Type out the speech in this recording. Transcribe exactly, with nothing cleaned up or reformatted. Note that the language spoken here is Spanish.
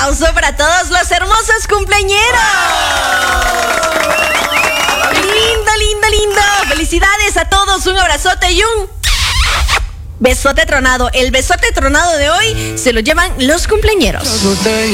aplauso para todos los hermosos cumpleañeros. Lindo, lindo, lindo. Felicidades a todos. Un abrazote y un besote tronado. El besote tronado de hoy se lo llevan los cumpleañeros.